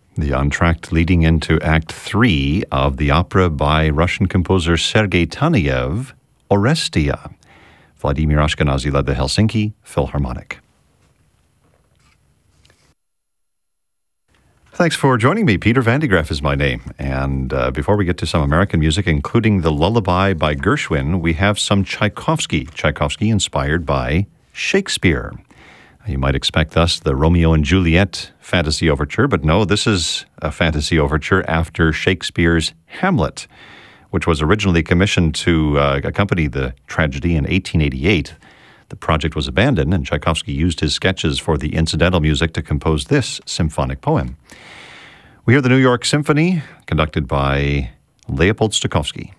the entr'acte leading into Act 3 of the opera by Russian composer Sergei Taneyev, Orestia. Vladimir Ashkenazy led the Helsinki Philharmonic. Thanks for joining me. Peter Van de Graaff is my name. And before we get to some American music, including the Lullaby by Gershwin, we have some Tchaikovsky. Tchaikovsky inspired by Shakespeare. You might expect thus the Romeo and Juliet fantasy overture, but no, this is a fantasy overture after Shakespeare's Hamlet, which was originally commissioned to accompany the tragedy in 1888. The project was abandoned, and Tchaikovsky used his sketches for the incidental music to compose this symphonic poem. We hear the New York Symphony, conducted by Leopold Stokowski.